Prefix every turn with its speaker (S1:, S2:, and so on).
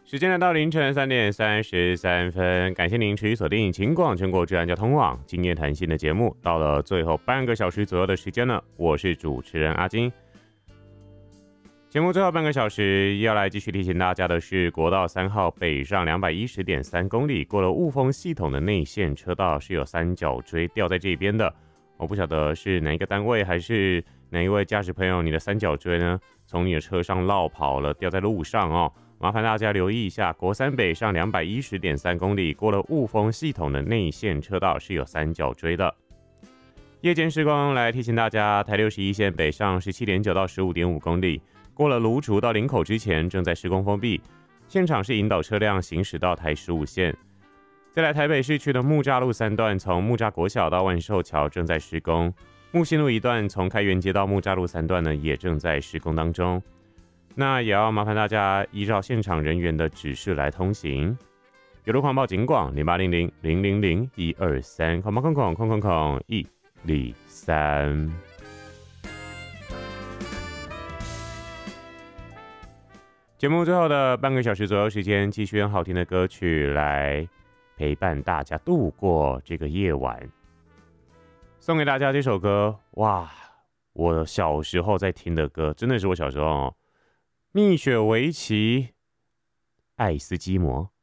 S1: 时间来到凌晨3:33，感谢您持续锁定秦广全国治安交通网今夜谈心的节目，到了最后半个小时左右的时间了，我是主持人阿金。节目最后半个小时要来继续提醒大家的是，国道3号北上210.3公里，过了雾峰系统的内线车道是有三角锥吊在这边的。我不晓得是哪一个单位还是哪一位驾驶朋友，你的三角锥呢从你的车上落跑了，掉在路上哦。麻烦大家留意一下，国3北上210.3公里，过了雾峰系统的内线车道是有三角锥的。夜间施工来提醒大家，台61线北上17.9到15.5公里，过了芦竹到林口之前正在施工封闭，现场是引导车辆行驶到台15线。再来台北市区的木栅路3段，从木栅国小到万寿桥正在施工，木信路一段从开元街到木栅路3段呢也正在施工当中。那也要麻烦大家依照现场人员的指示来通行。有路狂报警广0800000123，空空空空空空123。节目最后的半个小时左右时间，继续用好听的歌曲来陪伴大家度过这个夜晚。送给大家这首歌，哇，我小时候在听的歌，真的是我小时候哦。蜜雪维奇，爱斯基摩。